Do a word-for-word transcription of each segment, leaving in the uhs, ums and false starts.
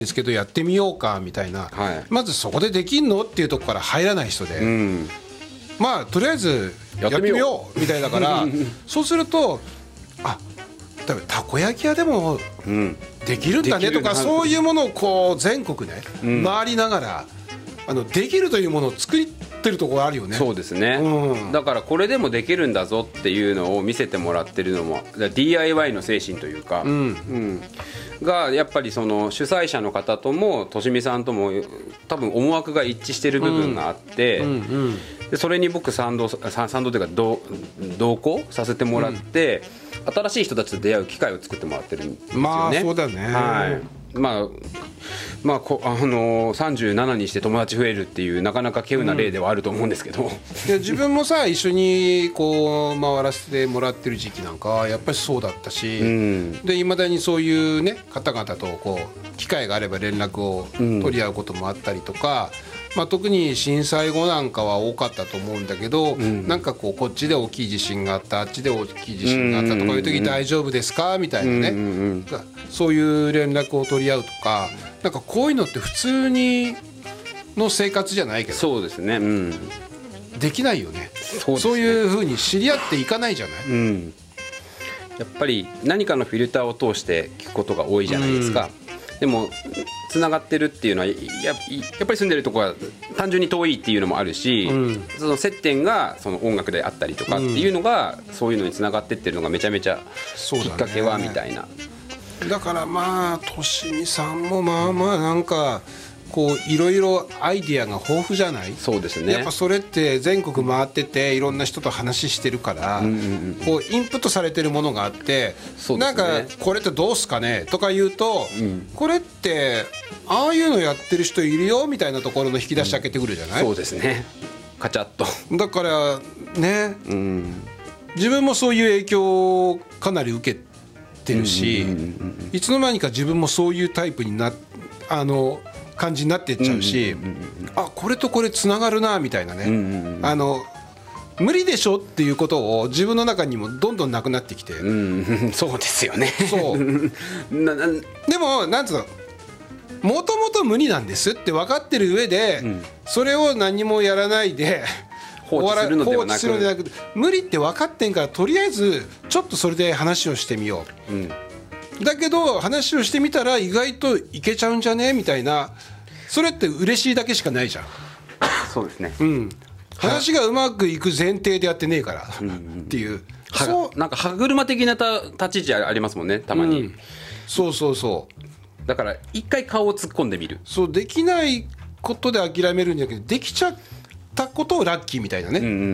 ですけどやってみようかみたいな、 はい、 まずそこでできんのっていうところから入らない人で、うん、まあとりあえずやってみようみたいだからそうするとあ多分たこ焼き屋でもできるんだねとか、そういうものをこう全国ね、うん、回りながらあのできるというものを作ってるところあるよね。 そうですね、うん、だからこれでもできるんだぞっていうのを見せてもらってるのも ディーアイワイ の精神というか、うんうんがやっぱりその主催者の方ともとしみさんとも多分思惑が一致してる部分があって、うんうんうん、でそれに僕賛同賛同というか同同行させてもらって、うん、新しい人たちと出会う機会を作ってもらってるんですよね。 まあそうだね、 はいまあまあ、こあのー、さんじゅうななにして友達増えるっていうなかなか稀有な例ではあると思うんですけど、うん、 いや自分もさ一緒にこう回らせてもらってる時期なんかはやっぱりそうだったし、うん、でいまだにそういうね方々とこう機会があれば連絡を取り合うこともあったりとか、うんまあ、特に震災後なんかは多かったと思うんだけど、うん、なんかこうこっちで大きい地震があったあっちで大きい地震があったとかいう時大丈夫ですかみたいなね、うんうんうん、そういう連絡を取り合うとかなんかこういうのって普通にの生活じゃないけどそうですね、うん、 できないよね。そうですね、そういうふうに知り合っていかないじゃない、うん、 やっぱり何かのフィルターを通して聞くことが多いじゃないですか、うん、でもつながってるっていうのは や, やっぱり住んでるところは単純に遠いっていうのもあるし、うん、その接点がその音楽であったりとかっていうのが、うん、そういうのにつながってってるのがめちゃめちゃきっかけはみたいな。 だからまあとしみさんもまあまあなんかこういろいろアイディアが豊富じゃない。 そうですね。 やっぱそれって全国回ってていろんな人と話してるから、うんうんうん、こうインプットされてるものがあって、そうですね、なんかこれってどうすかねとか言うと、うん、これってああいうのやってる人いるよみたいなところの引き出し開けてくるじゃない、 うん、そうですね。カチャッと。 だからね、うん、自分もそういう影響をかなり受けてるし、いつの間にか自分もそういうタイプになあの感じになっていっちゃうし、うんうんうんうん、あこれとこれつながるなみたいなね、うんうんうん、あの無理でしょっていうことを自分の中にもどんどんなくなってきて、 うん、そうですよね。 そうななでもなんつうのもともと無理なんですって分かってる上で、うん、それを何もやらないで放置するのではなく、 放置するのではなく無理って分かってんからとりあえずちょっとそれで話をしてみよう、うんだけど話をしてみたら意外といけちゃうんじゃねみたいな、それって嬉しいだけしかないじゃん。 そうですね、 うん、話がうまくいく前提でやってねえからっていう、うん、 そうなんか歯車的なた立ち位置ありますもんねたまに、うん、 そうそうそうだから一回顔を突っ込んでみる。 そうできないことで諦めるんじゃなくてできちゃったことをラッキーみたいなね、うんうんうんうん、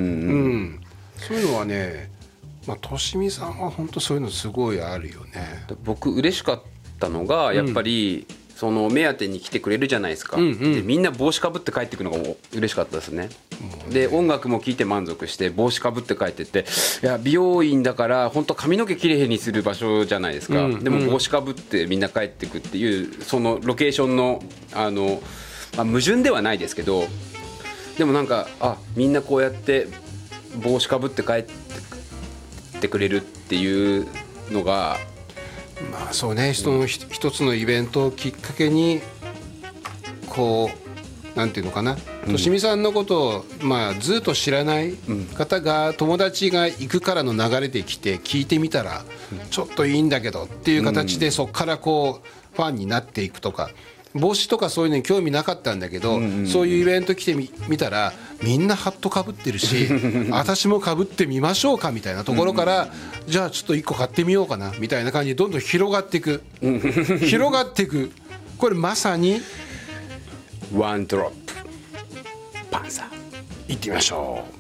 そういうのはねまあ、としみさんは本当そういうのすごいあるよね。 僕嬉しかったのがやっぱり、うん、その目当てに来てくれるじゃないですか、うんうん、でみんな帽子かぶって帰ってくるのが嬉しかったですね、うん、で音楽も聴いて満足して帽子かぶって帰ってって、いや美容院だから本当髪の毛きれいにする場所じゃないですか、うんうん、でも帽子かぶってみんな帰ってくっていうそのロケーションのあの、まあ、矛盾ではないですけど、でもなんかあみんなこうやって帽子かぶって帰ってってくれるっていうのがまあそうね、人の一つのイベントをきっかけにこうなんていうのかな、としみさんのことを、まあ、ずっと知らない方が友達が行くからの流れで来て聞いてみたらちょっといいんだけどっていう形でそこからこうファンになっていくとか、帽子とかそういうのに興味なかったんだけど、うんうん、そういうイベント来て み, 見たらみんなハットかぶってるし私もかぶってみましょうかみたいなところから、うんうん、じゃあちょっといっこ買ってみようかなみたいな感じでどんどん広がっていく広がっていく。これまさにワンドロップパンサーいってみましょう。